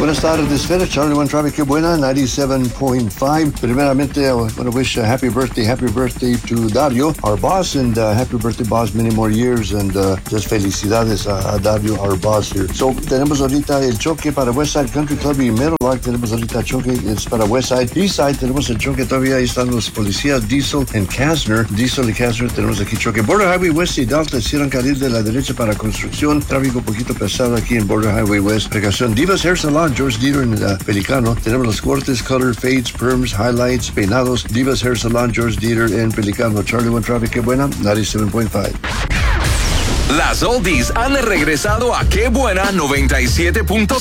Buenas tardes, Fede. Charlie One Traffic, qué buena, 97.5. Primeramente, I want to wish a happy birthday to Dario, our boss, and happy birthday, boss, many more years, and just felicidades a Dario, our boss here. So, tenemos ahorita el choque para Westside Country Club y Meadowlark, tenemos ahorita choque, es para Westside. Eastside, tenemos el choque todavía, ahí están los policías, Diesel y Kastner, tenemos aquí choque. Border Highway West y Delta, cierran carril de la derecha para construcción, tráfico un poquito pesado aquí en Border Highway West. Precaución, Divas Hair Salon, George Dieter en Pelicano. Tenemos los cortes, color, fades, perms, highlights, peinados. Divas Hair Salon, George Dieter en Pelicano. Charlie One Traffic, qué buena, 97.5. Las oldies han regresado a Qué Buena 97.5.